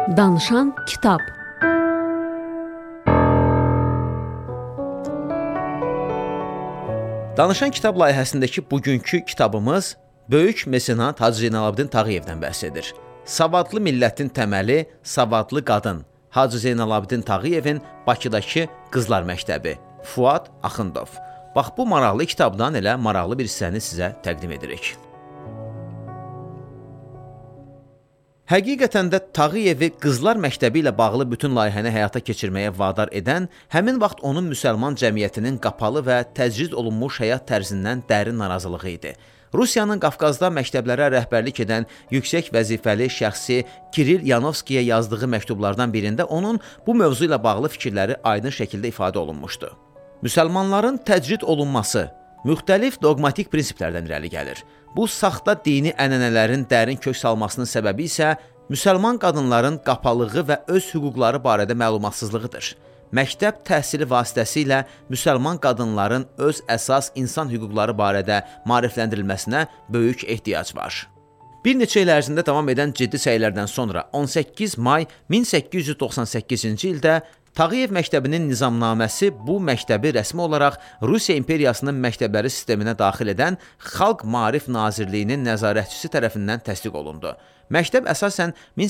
Danışan kitab. Danışan kitab layihəsindəki bugünkü kitabımız böyük mesenat Hacı Zeynalabdin Tağıyevdən bəhs edir. Savadlı millətin təməli, savadlı qadın. Hacı Zeynalabdin Tağıyevin Bakıdakı Qızlar Məktəbi. Fuad Axundov. Bax, bu maraqlı kitabdan elə maraqlı bir hissəni sizə təqdim edirik. Həqiqətən də Tağıyevi Qızlar Məktəbi ilə bağlı bütün layihəni həyata keçirməyə vadar edən, həmin vaxt onun müsəlman cəmiyyətinin qapalı və təcrid olunmuş həyat tərzindən dərin narazılığı idi. Rusiyanın Qafqazda məktəblərə rəhbərlik edən yüksək vəzifəli şəxsi Kiril Yanovskiyə yazdığı məktublardan birində onun bu mövzu ilə bağlı fikirləri aydın şəkildə ifadə olunmuşdu. Müsəlmanların təcrid olunması müxtəlif dogmatik prinsiplərdən irəli gəlir. Bu saxta dini ənənələrin dərin kök salmasının səbəbi isə müsəlman qadınların qapalığı və öz hüquqları barədə məlumatsızlığıdır. Məktəb təhsili vasitəsilə müsəlman qadınların öz əsas insan hüquqları barədə maarifləndirilməsinə böyük ehtiyac var. Bir neçə il ərzində davam edən ciddi səylərdən sonra 18 may 1898-ci ildə Tağıyev məktəbinin nizamnaməsi bu məktəbi rəsmi olaraq Rusiya imperiyasının məktəbləri sisteminə daxil edən Xalq Maarif Nazirliyinin nəzarətçisi tərəfindən təsdiq olundu. Məktəb əsasən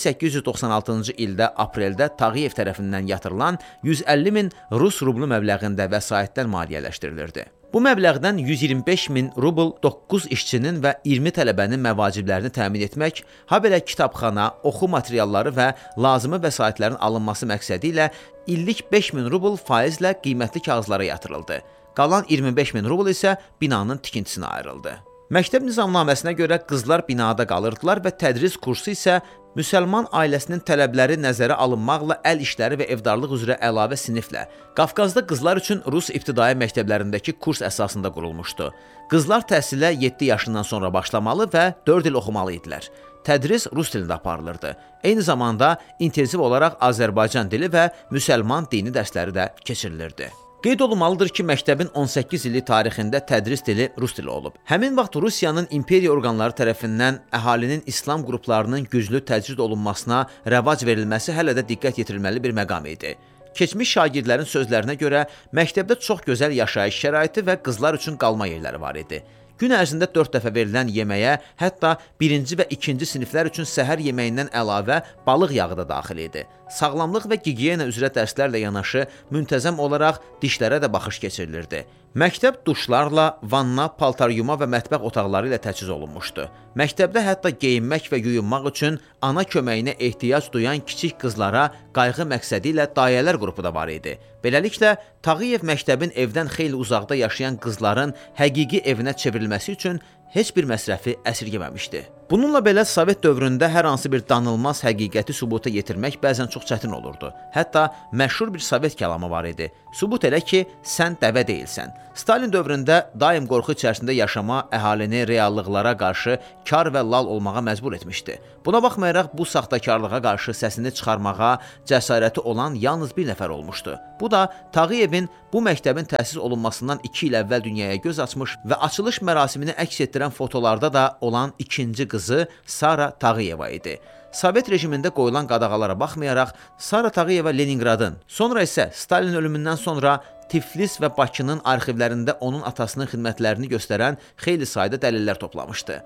1896-cı ildə apreldə Tağıyev tərəfindən yatırılan 150 min Rus rublu məbləğində vəsaitdən maliyyələşdirilirdi. Bu məbləğdən 125 min rubl 9 işçinin və 20 tələbənin məvaciblərini təmin etmək, habelə kitabxana, oxu materialları və lazımi vəsaitlərin alınması məqsədi ilə illik 5 min rubl faizlə qiymətli kağızlara yatırıldı. Qalan 25 min rubl isə binanın tikintisinə ayrıldı. Məktəb nizamnaməsinə görə qızlar binada qalırdılar və tədris kursu isə müsəlman ailəsinin tələbləri nəzərə alınmaqla əl işləri və evdarlıq üzrə əlavə siniflə Qafqazda qızlar üçün Rus ibtidai məktəblərindəki kurs əsasında qurulmuşdu. Qızlar təhsilə 7 yaşından sonra başlamalı və 4 il oxumalı idilər. Tədris rus dilində aparılırdı. Eyni zamanda intensiv olaraq Azərbaycan dili və müsəlman dini dərsləri də keçirilirdi. Qeyd olunmalıdır ki, məktəbin 18 illik tarixində tədris dili rus dili olub. Həmin vaxt Rusiyanın imperiya orqanları tərəfindən əhalinin İslam qruplarının güclü təcrid olunmasına rəvac verilməsi hələ də diqqət yetirilməli bir məqam idi. Keçmiş şagirdlərin sözlərinə görə məktəbdə çox gözəl yaşayış şəraiti və qızlar üçün qalma yerləri var idi. Gün ərzində 4 dəfə verilən yeməyə, hətta 1-ci və 2-ci siniflər üçün səhər yeməyindən əlavə balıq yağı da daxil idi. Sağlamlıq və gigiyena üzrə dərslərlə yanaşı müntəzəm olaraq dişlərə də baxış keçirilirdi. Məktəb duşlarla, vanna, paltar yuma və mətbəx otaqları ilə təchiz olunmuşdu. Məktəbdə hətta geyinmək və yuyunmaq üçün ana köməyinə ehtiyac duyan kiçik qızlara qayğı məqsədi ilə dayələr qrupu da var idi. Beləliklə, Tağıyev məktəbin evdən xeyli uzaqda yaşayan qızların həqiqi evinə çevrilməsi üçün heç bir məsrəfi əsirgəməmişdi. Bununla belə Sovet dövründə hər hansı bir danılmaz həqiqəti sübuta yetirmək bəzən çox çətin olurdu. Hətta məşhur bir Sovet kəlamı var idi. Sübut elə ki, sən dəvə deyilsən. Stalin dövründə daim qorxu içərisində yaşama əhalini reallıqlara qarşı kar və lal olmağa məcbur etmişdi. Buna baxmayaraq bu saxtakarlığa qarşı səsini çıxarmağa cəsarəti olan yalnız bir nəfər olmuşdu. Bu da Tağıyevin bu məktəbin təsis olunmasından 2 il əvvəl dünyaya göz açmış və açılış mərasimini əks etdirən fotolarda da olan ikinci qızı Sara Tağıyeva idi. Sovet rejimində qoyulan qadağalara baxmayaraq Sara Tağıyeva Leningradın, sonra isə Stalin ölümündən sonra Tiflis və Bakının arxivlərində onun atasının xidmətlərini göstərən xeyli sayda dəlillər toplamışdı.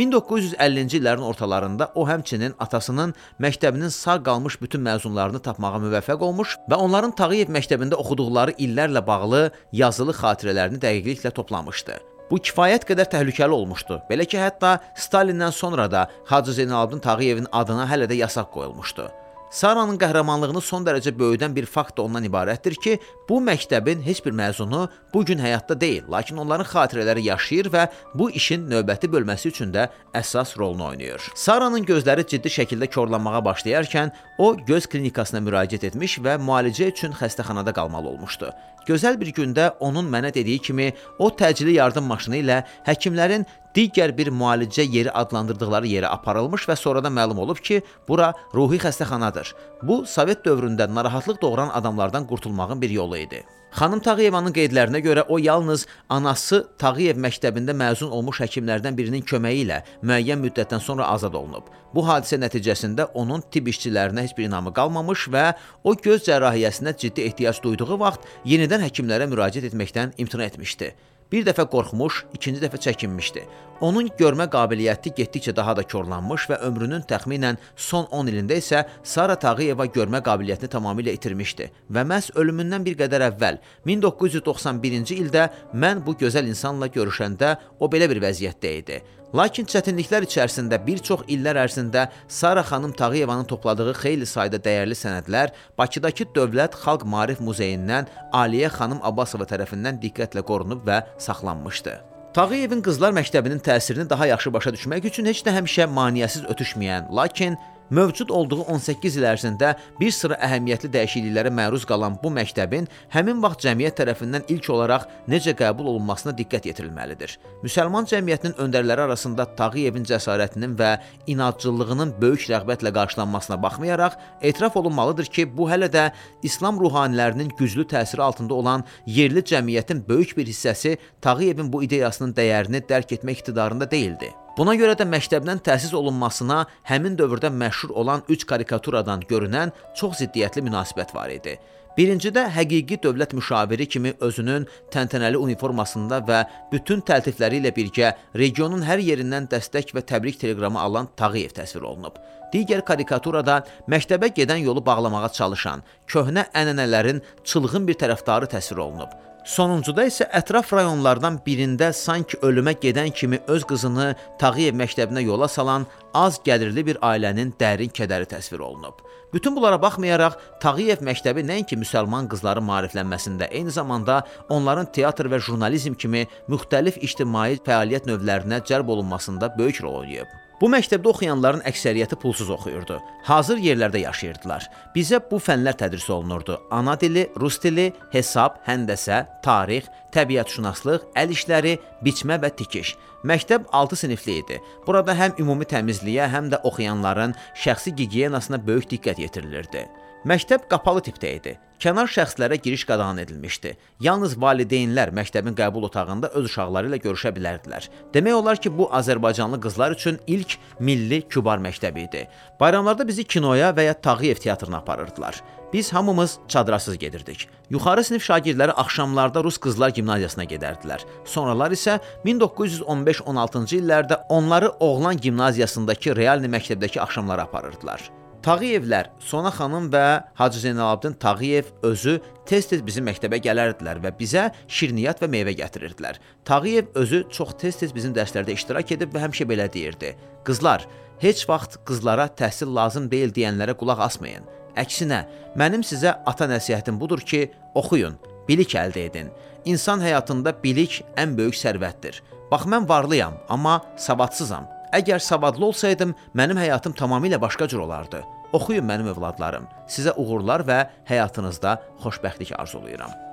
1950-ci illərin ortalarında o həmçinin atasının məktəbinin sağ qalmış bütün məzunlarını tapmağa müvəffəq olmuş və onların Tağıyev məktəbində oxuduqları illərlə bağlı yazılı xatirələrini dəqiqliklə toplamışdı. Bu kifayət qədər təhlükəli olmuşdu. Belə ki, hətta Stalindən sonra da Hacı Zeynalabdin Tağıyevin adına hələ də yasaq qoyulmuşdu. Saranın qəhrəmanlığını son dərəcə böyüdən bir fakt da ondan ibarətdir ki, bu məktəbin heç bir məzunu bugün həyatda deyil, lakin onların xatirələri yaşayır və bu işin növbəti bölməsi üçün də əsas rolunu oynayır. Saranın gözləri ciddi şəkildə korlanmağa başlayarkən o göz klinikasına müraciət etmiş və müalicə üçün xəstəxanada qalmalı olmuşdu. Gözəl bir gündə onun mənə dediyi kimi o təcili yardım maşını ilə həkimlərin digər bir müalicə yeri adlandırdıqları yerə aparılmış və sonradan məlum olub ki, bura ruhi xəstəxanadır. Bu, Sovet dövründə narahatlıq doğuran adamlardan qurtulmağın bir yolu idi. Xanım Tağıyevanın qeydlərinə görə o yalnız anası Tağıyev məktəbində məzun olmuş həkimlərdən birinin köməyi ilə müəyyən müddətdən sonra azad olunub. Bu hadisə nəticəsində onun tibb işçilərinə heç bir inamı qalmamış və o göz cərrahiyyəsinə ciddi ehtiyac duyduğu vaxt yenidən həkimlərə müraciət etməkdən imtina etmişdi. Bir dəfə qorxmuş, ikinci dəfə çəkinmişdi. Onun görmə qabiliyyəti getdikcə daha da korlanmış və ömrünün təxminən son 10 ilində isə Sara Tağıyeva görmə qabiliyyətini tamamilə itirmişdi. Və məhz ölümündən bir qədər əvvəl, 1991-ci ildə mən bu gözəl insanla görüşəndə o belə bir vəziyyətdə idi. Lakin çətinliklər içərisində bir çox illər ərzində Sara xanım Tağıyevanın topladığı xeyli sayda dəyərli sənədlər Bakıdakı Dövlət Xalq Maarif Muzeyindən Aliyə xanım Abbasova tərəfindən diqqətlə qorunub və saxlanmışdı. Tağıyevin qızlar məktəbinin təsirini daha yaxşı başa düşmək üçün heç də həmişə maneəsiz ötüşməyən, lakin mövcud olduğu 18 il ərzində bir sıra əhəmiyyətli dəyişikliklərə məruz qalan bu məktəbin həmin vaxt cəmiyyət tərəfindən ilk olaraq necə qəbul olunmasına diqqət yetirilməlidir. Müsəlman cəmiyyətinin öndərləri arasında Tağıyevin cəsarətinin və inadcıllığının böyük rəğbətlə qarşılanmasına baxmayaraq, etiraf olunmalıdır ki, bu hələ də İslam ruhanilərinin güclü təsiri altında olan yerli cəmiyyətin böyük bir hissəsi Tağıyevin bu ideyasının dəyərini dərk etmək iqtidarında deyildi. Buna görə də məktəbdən təsis olunmasına həmin dövrdə məşhur olan 3 karikaturadan görünən çox ziddiyyətli münasibət var idi. Birincidə həqiqi dövlət müşaviri kimi özünün təntənəli uniformasında və bütün təltifləri ilə birgə regionun hər yerindən dəstək və təbrik teleqramı alan Tağıyev təsvir olunub. Digər karikaturada məktəbə gedən yolu bağlamağa çalışan, köhnə ənənələrin çılğın bir tərəfdarı təsvir olunub. Sonuncuda isə ətraf rayonlardan birində sanki ölümə gedən kimi öz qızını Tağıyev məktəbinə yola salan az gəlirli bir ailənin dərin kədəri təsvir olunub. Bütün bunlara baxmayaraq, Tağıyev məktəbi nəinki müsəlman qızların maariflənməsində, eyni zamanda onların teatr və jurnalizm kimi müxtəlif ictimai fəaliyyət növlərinə cəlb olunmasında böyük rol oynayıb. Bu məktəbdə oxuyanların əksəriyyəti pulsuz oxuyurdu. Hazır yerlərdə yaşayırdılar. Bizə bu fənlər tədris olunurdu. Ana dili, rus dili, hesab, həndəsə, tarix, təbiətşünaslıq, əl işləri, biçmə və tikiş. Məktəb 6 sinifli idi. Burada həm ümumi təmizliyə, həm də oxuyanların şəxsi gigiyenasına böyük diqqət yetirilirdi. Məktəb qapalı tipdə idi. Kənar şəxslərə giriş qadağan edilmişdi. Yalnız valideynlər məktəbin qəbul otağında öz uşaqları ilə görüşə bilərdilər. Demək olar ki, bu Azərbaycanlı qızlar üçün ilk milli kübar məktəbi idi. Bayramlarda bizi kinoya və ya Tağıyev teatrına aparırdılar. Biz hamımız çadrasız gedirdik. Yuxarı sinif şagirdləri axşamlarda Rus qızlar gimnaziyasına gedərdilər. Sonralar isə 1915-16-cı illərdə onları oğlan gimnaziyasındakı Realni məktəbdəki axşamlara aparırdılar. Tağıyevlər, Sona xanım və Hacı Zeynalabdin Tağıyev özü tez-tez bizim məktəbə gələrdilər və bizə şirniyyat və meyvə gətirirdilər. Tağıyev özü çox tez-tez bizim dərslərdə iştirak edib və həmişə belə deyirdi. Qızlar, heç vaxt qızlara təhsil lazım deyil deyənlərə qulaq asmayın. Əksinə, mənim sizə ata nəsihətim budur ki, oxuyun, bilik əldə edin. İnsan həyatında bilik ən böyük sərvətdir. Bax, mən varlıyam, amma savadsızam. Əgər savadlı olsaydım, mənim həyatım tamamilə başqa cür olardı. Oxuyun mənim övladlarım. Sizə uğurlar və həyatınızda xoşbəxtlik arzulayıram.